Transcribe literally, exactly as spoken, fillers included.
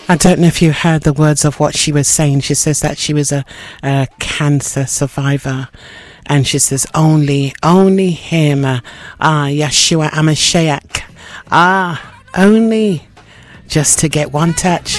I don't know if you heard the words of what she was saying. She says that she was a, a cancer survivor. And she says, only, only him, uh, ah, Yeshua HaMashiach, ah, only just to get one touch.